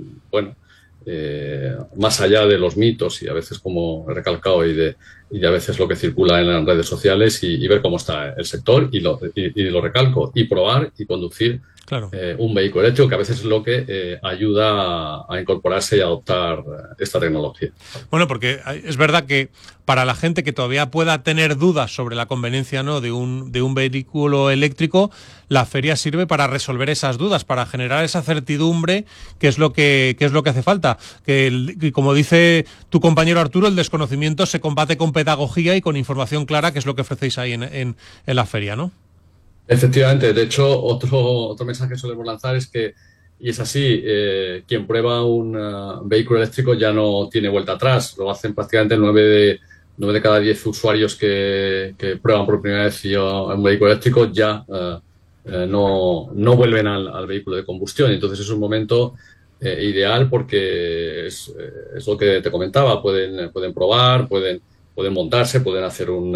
más allá de los mitos y a veces, como he recalcado, y a veces lo que circula en las redes sociales, y ver cómo está el sector, y lo recalco, y probar y conducir. Claro. Un vehículo eléctrico, que a veces es lo que ayuda a incorporarse y a adoptar esta tecnología. Bueno, porque es verdad que para la gente que todavía pueda tener dudas sobre la conveniencia, ¿no?, de un vehículo eléctrico, la feria sirve para resolver esas dudas, para generar esa certidumbre, que es lo que hace falta. Que como dice tu compañero Arturo, el desconocimiento se combate con pedagogía y con información clara, que es lo que ofrecéis ahí en la feria, ¿no? Efectivamente. De hecho, otro mensaje que solemos lanzar es que, y es así, quien prueba un vehículo eléctrico ya no tiene vuelta atrás. Lo hacen prácticamente 9 de cada 10 usuarios que prueban por primera vez un vehículo eléctrico, ya no vuelven al vehículo de combustión. Entonces es un momento ideal porque es lo que te comentaba, pueden probar, pueden montarse, pueden hacer un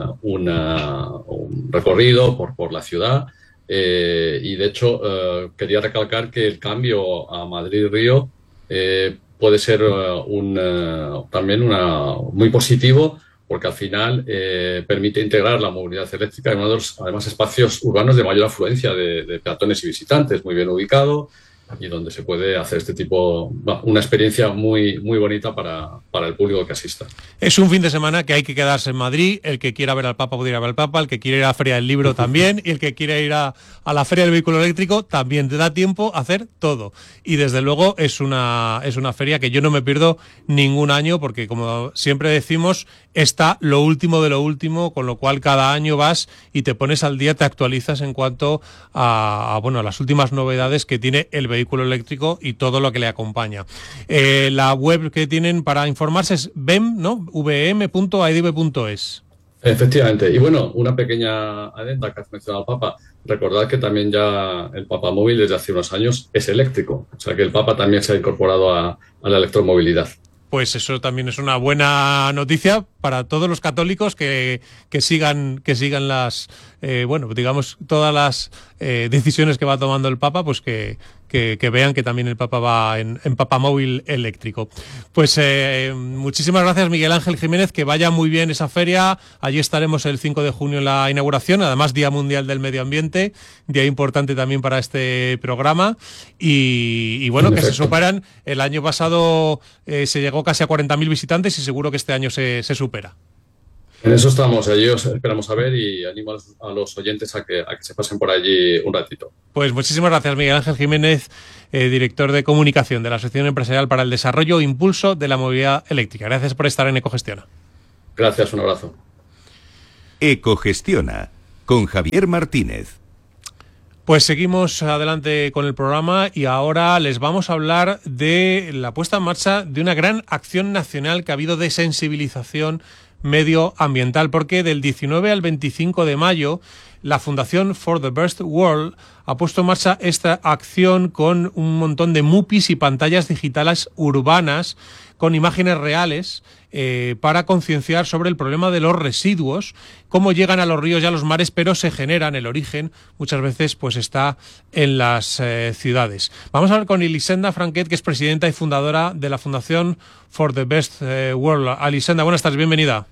recorrido por la ciudad. Y de hecho quería recalcar que el cambio a Madrid-Río puede ser también muy positivo, porque al final permite integrar la movilidad eléctrica en uno de los, además, espacios urbanos de mayor afluencia de peatones y visitantes, muy bien ubicado, y donde se puede hacer este tipo, una experiencia muy, muy bonita para el público que asista. Es un fin de semana que hay que quedarse en Madrid. El que quiera ver al Papa puede ir a ver al Papa, el que quiera ir a la Feria del Libro también, y el que quiera ir a la Feria del Vehículo Eléctrico también. Te da tiempo a hacer todo. Y desde luego es una feria que yo no me pierdo ningún año, porque como siempre decimos, está lo último de lo último, con lo cual cada año vas y te pones al día, te actualizas en cuanto a las últimas novedades que tiene el vehículo eléctrico y todo lo que le acompaña. La web que tienen para informarse es vem, ¿no? vm.adv.es. Efectivamente. Y bueno, una pequeña adenda que has mencionado al Papa. Recordad que también ya el Papa Móvil desde hace unos años es eléctrico. O sea que el Papa también se ha incorporado a la electromovilidad. Pues eso también es una buena noticia para todos los católicos que sigan las todas las decisiones que va tomando el Papa, pues que vean que también el Papa va en papamóvil eléctrico. Pues muchísimas gracias, Miguel Ángel Jiménez, que vaya muy bien esa feria. Allí estaremos el 5 de junio en la inauguración, además Día Mundial del Medio Ambiente, día importante también para este programa, y bueno, que se superan. El año pasado se llegó casi a 40.000 visitantes y seguro que este año se supera. En eso estamos, allí os esperamos a ver, y animo a los oyentes a que se pasen por allí un ratito. Pues muchísimas gracias, Miguel Ángel Jiménez, director de comunicación de la Asociación Empresarial para el Desarrollo e Impulso de la Movilidad Eléctrica. Gracias por estar en Ecogestiona. Gracias, un abrazo. Ecogestiona, con Javier Martínez. Pues seguimos adelante con el programa y ahora les vamos a hablar de la puesta en marcha de una gran acción nacional que ha habido de sensibilización medioambiental, porque del 19 al 25 de mayo la Fundación For the Best World ha puesto en marcha esta acción con un montón de MUPIs y pantallas digitales urbanas con imágenes reales para concienciar sobre el problema de los residuos, cómo llegan a los ríos y a los mares, pero se generan, el origen muchas veces pues está en las ciudades. Vamos a hablar con Elisenda Franquet, que es presidenta y fundadora de la Fundación For the Best World. Elisenda, buenas tardes, bienvenida.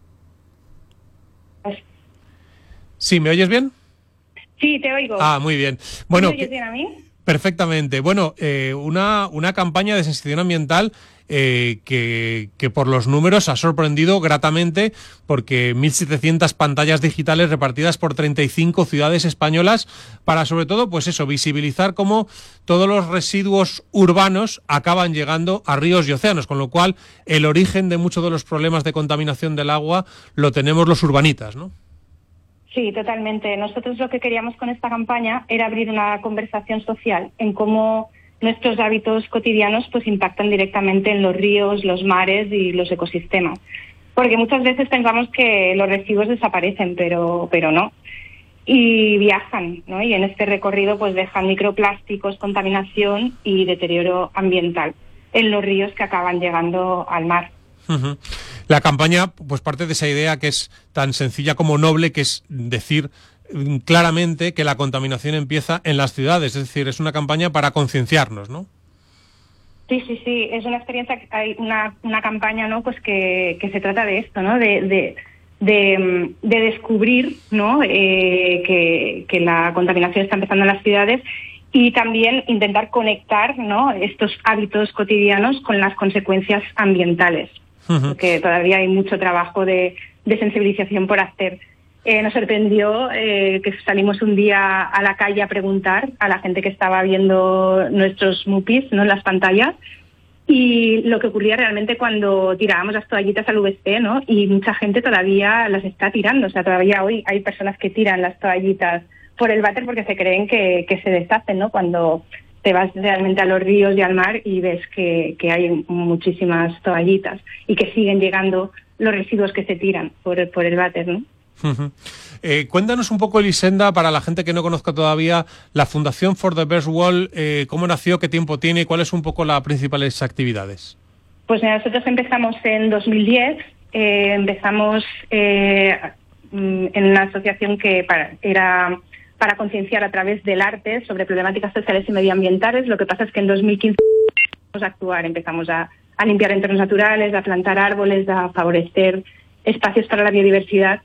¿Sí, me oyes bien? Sí, te oigo. Ah, muy bien. Bueno, ¿Me oyes bien a mí? Perfectamente. Bueno, una campaña de sensibilización ambiental que por los números ha sorprendido gratamente, porque 1.700 pantallas digitales repartidas por 35 ciudades españolas para, sobre todo, pues eso, visibilizar cómo todos los residuos urbanos acaban llegando a ríos y océanos, con lo cual el origen de muchos de los problemas de contaminación del agua lo tenemos los urbanitas, ¿no? Sí, totalmente. Nosotros lo que queríamos con esta campaña era abrir una conversación social en cómo nuestros hábitos cotidianos pues impactan directamente en los ríos, los mares y los ecosistemas. Porque muchas veces pensamos que los residuos desaparecen, pero no. Y viajan, ¿no? Y en este recorrido pues dejan microplásticos, contaminación y deterioro ambiental en los ríos que acaban llegando al mar. Uh-huh. La campaña pues parte de esa idea que es tan sencilla como noble, que es decir claramente que la contaminación empieza en las ciudades, es decir, es una campaña para concienciarnos, ¿no? Sí, es una experiencia, hay una campaña, ¿no? Pues que se trata de esto, ¿no? De descubrir, ¿no? Que la contaminación está empezando en las ciudades, y también intentar conectar, ¿no? Estos hábitos cotidianos con las consecuencias ambientales. Porque todavía hay mucho trabajo de sensibilización por hacer. Nos sorprendió que salimos un día a la calle a preguntar a la gente que estaba viendo nuestros MUPIs, ¿no? En las pantallas, y lo que ocurría realmente cuando tirábamos las toallitas al VC, ¿no? Y mucha gente todavía las está tirando. O sea, todavía hoy hay personas que tiran las toallitas por el váter porque se creen que se deshacen, ¿no? Cuando te vas realmente a los ríos y al mar y ves que hay muchísimas toallitas y que siguen llegando los residuos que se tiran por el váter, ¿no? Cuéntanos un poco, Elisenda, para la gente que no conozca todavía la Fundación For the Best World, cómo nació, qué tiempo tiene y cuáles son un poco las principales actividades. Pues nosotros empezamos en 2010, empezamos en una asociación que era para concienciar a través del arte sobre problemáticas sociales y medioambientales. Lo que pasa es que en 2015 empezamos a actuar, empezamos a limpiar entornos naturales, a plantar árboles, a favorecer espacios para la biodiversidad.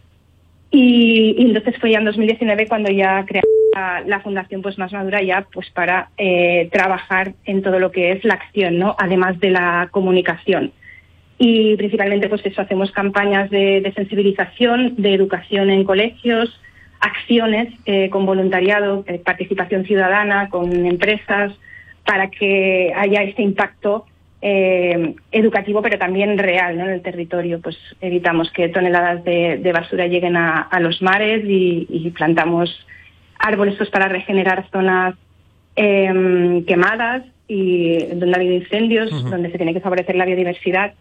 Y entonces fue ya en 2019 cuando ya creamos la fundación pues más madura ya pues para trabajar en todo lo que es la acción, ¿no? Además de la comunicación. Y principalmente pues eso, hacemos campañas de sensibilización, de educación en colegios, acciones con voluntariado, participación ciudadana, con empresas, para que haya este impacto educativo, pero también real, ¿no? En el territorio. Pues evitamos que toneladas de basura lleguen a los mares y plantamos árboles pues para regenerar zonas quemadas y donde ha habido incendios, donde se tiene que favorecer la biodiversidad.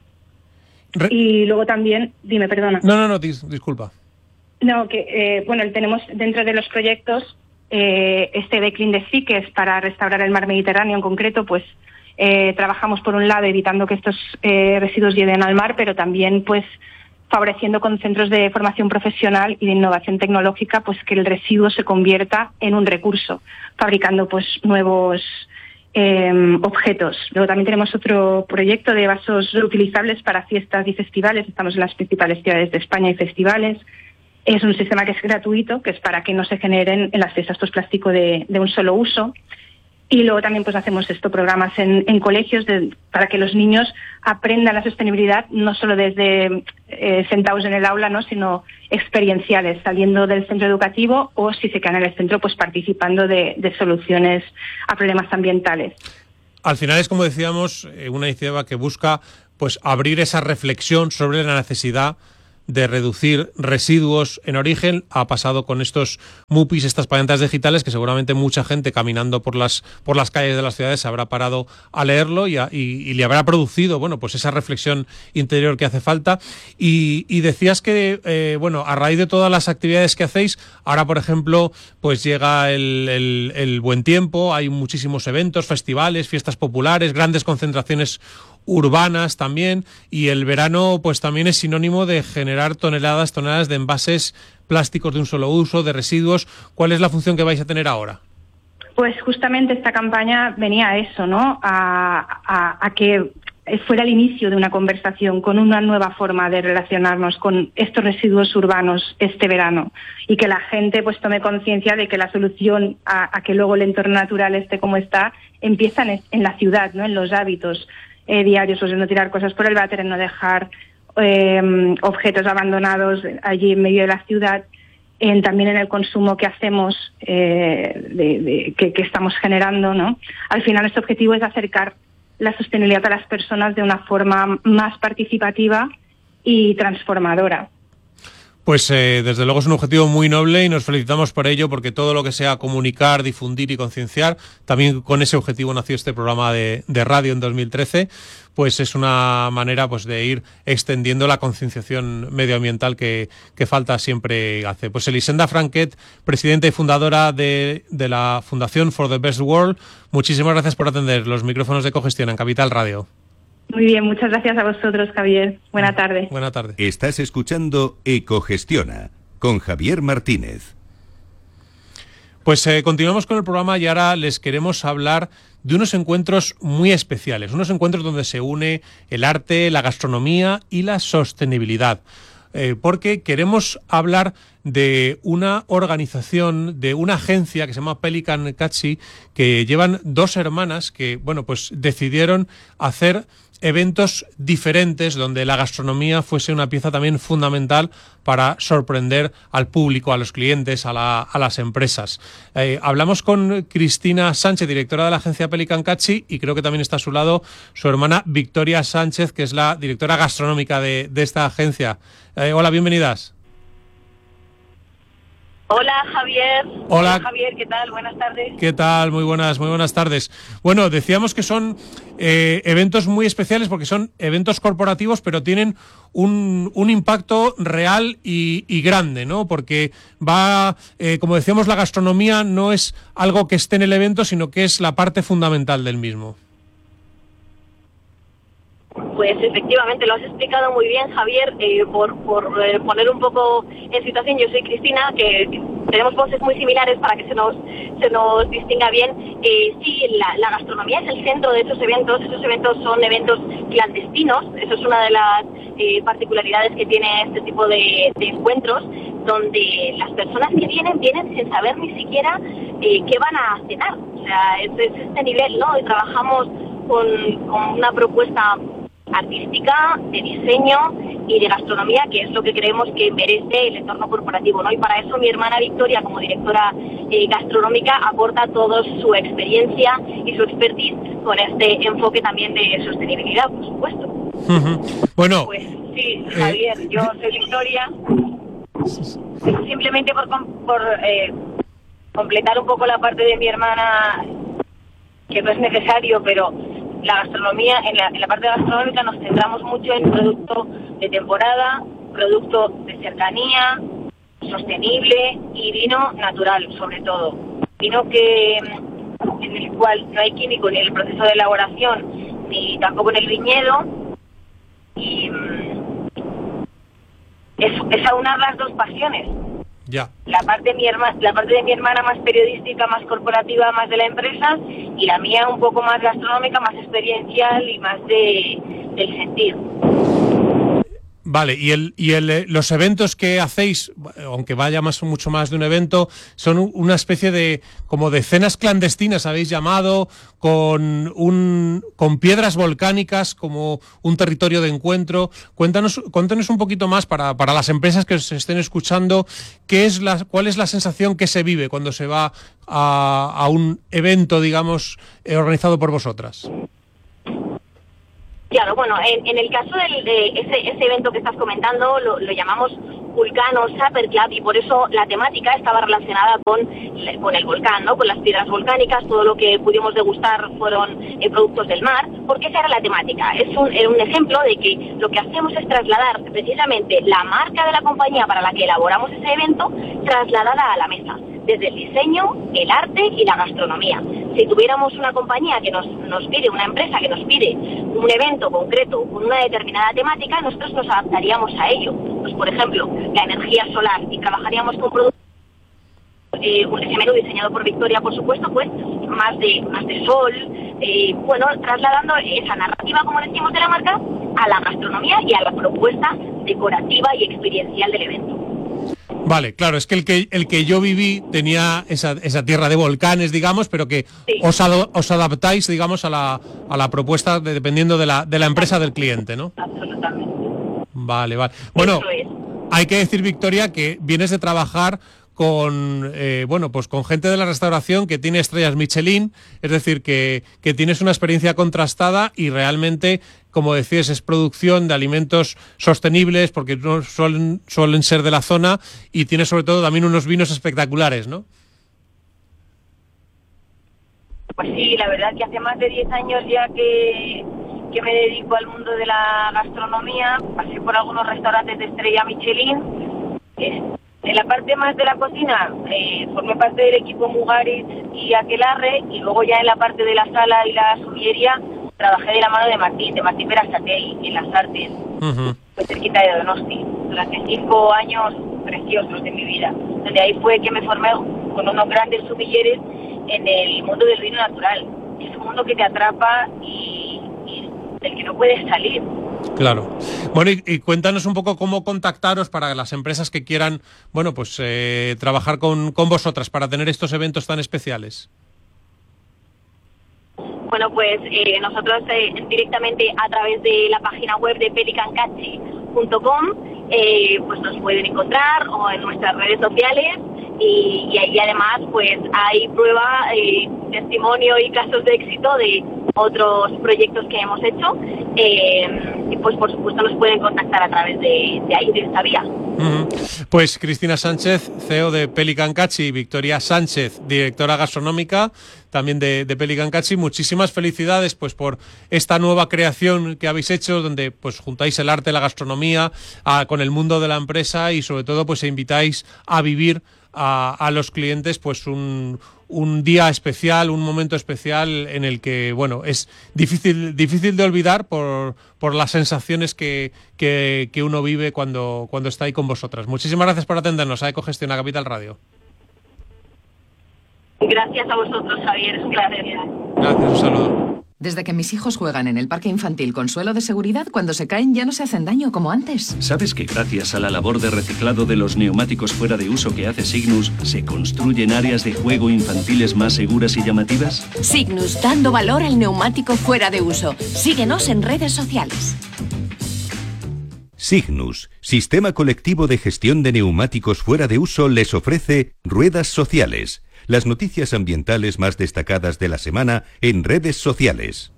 Y luego también, dime, perdona. No, disculpa. No, que tenemos dentro de los proyectos este de Clean the Sea, que es para restaurar el mar Mediterráneo en concreto. Pues trabajamos por un lado evitando que estos residuos lleguen al mar, pero también pues favoreciendo con centros de formación profesional y de innovación tecnológica pues que el residuo se convierta en un recurso, fabricando pues nuevos objetos. Luego también tenemos otro proyecto de vasos reutilizables para fiestas y festivales. Estamos en las principales ciudades de España y festivales. Es un sistema que es gratuito, que es para que no se generen en las fiestas pues plástico de un solo uso. Y luego también pues hacemos programas en colegios para que los niños aprendan la sostenibilidad, no solo desde sentados en el aula, ¿no? Sino experienciales, saliendo del centro educativo o si se quedan en el centro pues participando de soluciones a problemas ambientales. Al final es, como decíamos, una iniciativa que busca pues abrir esa reflexión sobre la necesidad de reducir residuos en origen. Ha pasado con estos MUPIs, estas pantallas digitales, que seguramente mucha gente caminando por las calles de las ciudades se habrá parado a leerlo y le habrá producido pues esa reflexión interior que hace falta. Y decías que a raíz de todas las actividades que hacéis, ahora por ejemplo pues llega el buen tiempo, hay muchísimos eventos, festivales, fiestas populares, grandes concentraciones urbanas también, y el verano pues también es sinónimo de generar toneladas de envases plásticos de un solo uso, de residuos. ¿Cuál es la función que vais a tener ahora? Pues justamente esta campaña venía a eso, ¿no? A que fuera el inicio de una conversación con una nueva forma de relacionarnos con estos residuos urbanos este verano, y que la gente pues tome conciencia de que la solución a que luego el entorno natural esté como está empieza en la ciudad, ¿no? En los hábitos diarios, pues en no tirar cosas por el váter, en no dejar objetos abandonados allí en medio de la ciudad, también en el consumo que hacemos, que estamos generando, ¿no? Al final nuestro objetivo es acercar la sostenibilidad a las personas de una forma más participativa y transformadora. Pues desde luego es un objetivo muy noble y nos felicitamos por ello, porque todo lo que sea comunicar, difundir y concienciar, también con ese objetivo nació este programa de radio en 2013, pues es una manera pues de ir extendiendo la concienciación medioambiental que falta siempre hace. Pues Elisenda Franquet, presidenta y fundadora de la Fundación For the Best World, muchísimas gracias por atender los micrófonos de Cogestión en Capital Radio. Muy bien, muchas gracias a vosotros, Javier. Buena tarde. Buena tarde. Estás escuchando Ecogestiona con Javier Martínez. Pues continuamos con el programa y ahora les queremos hablar de unos encuentros muy especiales, unos encuentros donde se une el arte, la gastronomía y la sostenibilidad. Porque queremos hablar de una organización, de una agencia que se llama Pelican Catchy, que llevan dos hermanas que, pues decidieron hacer eventos diferentes donde la gastronomía fuese una pieza también fundamental para sorprender al público, a los clientes, a las empresas. Hablamos con Cristina Sánchez, directora de la agencia Pelican Catchy, y creo que también está a su lado su hermana Victoria Sánchez, que es la directora gastronómica de esta agencia. Hola, bienvenidas. Hola Javier. Hola Javier, ¿qué tal? Buenas tardes. ¿Qué tal? Muy buenas tardes. Bueno, decíamos que son eventos muy especiales porque son eventos corporativos, pero tienen un impacto real y grande, ¿no? Porque va, como decíamos, la gastronomía no es algo que esté en el evento, sino que es la parte fundamental del mismo. Pues efectivamente, lo has explicado muy bien, Javier. Por poner un poco en situación, yo soy Cristina, que tenemos voces muy similares para que se nos distinga bien. Sí, la gastronomía es el centro de esos eventos son eventos clandestinos, eso es una de las particularidades que tiene este tipo de encuentros, donde las personas que vienen sin saber ni siquiera qué van a cenar. O sea, es este nivel, ¿no? Y trabajamos con una propuesta artística, de diseño y de gastronomía, que es lo que creemos que merece el entorno corporativo, ¿no? Y para eso mi hermana Victoria, como directora gastronómica, aporta toda su experiencia y su expertise con este enfoque también de sostenibilidad, por supuesto. Bueno, pues sí, Javier, yo soy Victoria. Simplemente por completar un poco la parte de mi hermana, que no es necesario, pero la gastronomía, en la parte gastronómica nos centramos mucho en producto de temporada, producto de cercanía, sostenible y vino natural, sobre todo. Vino en el cual no hay químico ni en el proceso de elaboración, ni tampoco en el viñedo. Y es aunar las dos pasiones. Ya. La parte de mi hermana más periodística, más corporativa, más de la empresa, y la mía un poco más gastronómica, más experiencial y más del sentir. Vale, y los eventos que hacéis, aunque vaya mucho más de un evento, son una especie de cenas clandestinas, habéis llamado, con piedras volcánicas como un territorio de encuentro. Cuéntanos un poquito más para las empresas que os estén escuchando, cuál es la sensación que se vive cuando se va a un evento, digamos, organizado por vosotras. Claro, bueno, en el caso de ese evento que estás comentando, lo llamamos Vulcano Supper Club, y por eso la temática estaba relacionada con el volcán, ¿no? Con las piedras volcánicas. Todo lo que pudimos degustar fueron productos del mar, porque esa era la temática. Era un ejemplo de que lo que hacemos es trasladar precisamente la marca de la compañía para la que elaboramos ese evento, trasladada a la mesa, desde el diseño, el arte y la gastronomía. Si tuviéramos una compañía que nos pide, una empresa que nos pide un evento concreto con una determinada temática, nosotros nos adaptaríamos a ello. Pues, por ejemplo, la energía solar, y trabajaríamos con productos, ese menú diseñado por Victoria, por supuesto, pues más de sol, trasladando esa narrativa, como decimos, de la marca a la gastronomía y a la propuesta decorativa y experiencial del evento. Vale, claro, es que el que yo viví tenía esa tierra de volcanes, digamos, pero que sí. os adaptáis, digamos, a la propuesta dependiendo de la empresa del cliente, ¿no? Absolutamente. Vale. Bueno, hay que decir, Victoria, que vienes de trabajar con gente de la restauración que tiene estrellas Michelin, es decir, que tienes una experiencia contrastada y realmente, como decías, es producción de alimentos sostenibles porque no suelen ser de la zona, y tienes sobre todo también unos vinos espectaculares, ¿no? Pues sí, la verdad que hace más de 10 años ya que me dedico al mundo de la gastronomía. Pasé por algunos restaurantes de estrella Michelin. En la parte más de la cocina formé parte del equipo Mugaritz y Aquelarre, y luego ya en la parte de la sala y la sumillería trabajé de la mano de Martín Berasategui en Las Artes, muy cerquita de Donosti, durante 5 años preciosos de mi vida, donde ahí fue que me formé con unos grandes sumilleres en el mundo del vino natural. Es un mundo que te atrapa y del que no puedes salir. Claro. Bueno, y cuéntanos un poco cómo contactaros para las empresas que quieran, trabajar con vosotras para tener estos eventos tan especiales. Bueno, pues nosotros directamente a través de la página web de pelicancachi.com pues nos pueden encontrar, o en nuestras redes sociales, y ahí además pues hay prueba, testimonio y casos de éxito de otros proyectos que hemos hecho, y pues por supuesto nos pueden contactar a través de ahí, de esta vía. Pues Cristina Sánchez, CEO de Pelican Catchy, y Victoria Sánchez, directora gastronómica también de Pelican Catchy, muchísimas felicidades pues por esta nueva creación que habéis hecho, donde pues juntáis el arte, la gastronomía con el mundo de la empresa y sobre todo pues invitáis a vivir a los clientes pues un día especial, un momento especial en el que, bueno, es difícil de olvidar por las sensaciones que uno vive cuando está ahí con vosotras. Muchísimas gracias por atendernos a Ecogestión, a Capital Radio. Gracias a vosotros, Javier, es un placer. Gracias, un saludo. Desde que mis hijos juegan en el parque infantil con suelo de seguridad, cuando se caen ya no se hacen daño como antes. ¿Sabes que gracias a la labor de reciclado de los neumáticos fuera de uso que hace Signus, se construyen áreas de juego infantiles más seguras y llamativas? Signus, dando valor al neumático fuera de uso. Síguenos en redes sociales. Signus, Sistema Colectivo de Gestión de Neumáticos Fuera de Uso, les ofrece Ruedas Sociales, las noticias ambientales más destacadas de la semana en redes sociales.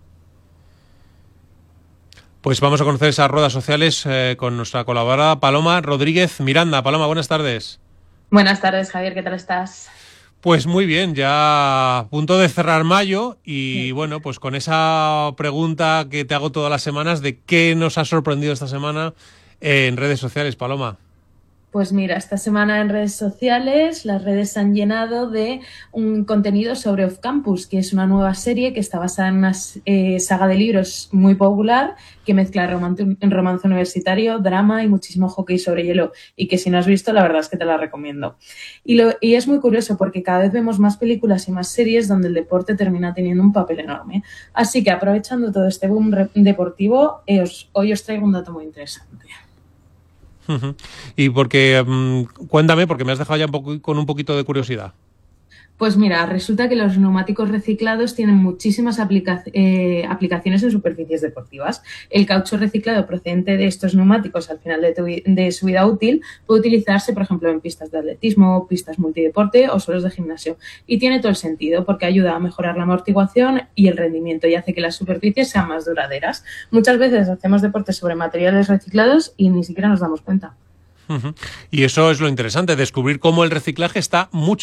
Pues vamos a conocer esas ruedas sociales con nuestra colaboradora Paloma Rodríguez Miranda. Paloma, buenas tardes. Buenas tardes, Javier, ¿qué tal estás? Pues muy bien, ya a punto de cerrar mayo y bueno, pues con esa pregunta que te hago todas las semanas de qué nos ha sorprendido esta semana en redes sociales, Paloma. Pues mira, esta semana en redes sociales las redes se han llenado de un contenido sobre Off Campus, que es una nueva serie que está basada en una saga de libros muy popular que mezcla romance universitario, drama y muchísimo hockey sobre hielo, y que si no has visto, la verdad es que te la recomiendo. Y es muy curioso porque cada vez vemos más películas y más series donde el deporte termina teniendo un papel enorme. Así que aprovechando todo este boom deportivo, hoy os traigo un dato muy interesante. Y porque, cuéntame, porque me has dejado ya con un poquito de curiosidad. Pues mira, resulta que los neumáticos reciclados tienen muchísimas aplicaciones en superficies deportivas. El caucho reciclado procedente de estos neumáticos al final de su vida útil puede utilizarse, por ejemplo, en pistas de atletismo, pistas multideporte o suelos de gimnasio. Y tiene todo el sentido porque ayuda a mejorar la amortiguación y el rendimiento y hace que las superficies sean más duraderas. Muchas veces hacemos deporte sobre materiales reciclados y ni siquiera nos damos cuenta. Y eso es lo interesante, descubrir cómo el reciclaje está mucho